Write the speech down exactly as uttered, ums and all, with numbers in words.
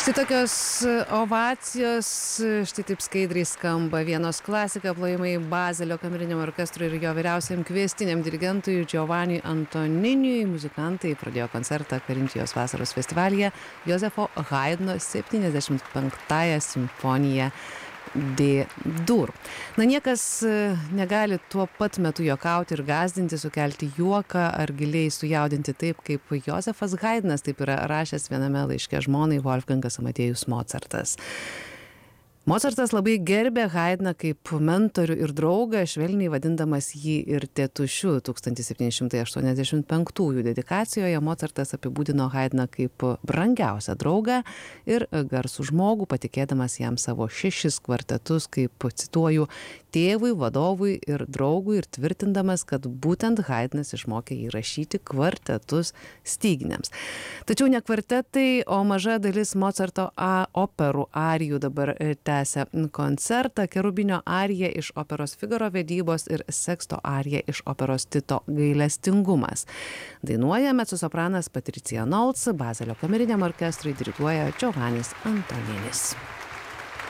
Štai tokios ovacijos, štai taip skaidriai skamba Vienos klasika, plojimai Bazelio kameriniam orkestrui ir jo vyriausiam kviestiniam dirigentui Giovanniui Antoniniui. Muzikantai pradėjo koncertą Karintijos vasaros festivalyje Jozefo Haidno septyniasdešimt penktąją simfoniją D-dur. Na, niekas negali tuo pat metu juokauti ir gąsdinti, sukelti juoką ar giliai sujaudinti taip, kaip Jozefas Haidnas taip yra rašęs viename laiške žmonai Wolfgangas Amadėjus Mocartas. Mocartas labai gerbė Haidną kaip mentorių ir draugą, švelniai vadindamas jį ir tėtušiu. tūkstantis septyni šimtai aštuoniasdešimt penktųjų dedikacijoje Mocartas apibūdino Haidną kaip brangiausią draugą ir garsų žmogų, patikėdamas jam savo šešis kvartetus, kaip, cituoju, tėvui, vadovui ir draugui, ir tvirtindamas, kad būtent Haidnas išmokė jį rašyti kvartetus styginiams. Tačiau ne kvartetai, o maža dalis Mocarto a, operų arijų dabar tęsia koncertą. Kerubinio arija iš operos Figaro vedybos ir Seksto arija iš operos Tito gailestingumas. Dainuoja mecosopranas Patricija Nolc, Bazelio kameriniam orkestrui diriguoja Giovannis Antoninis.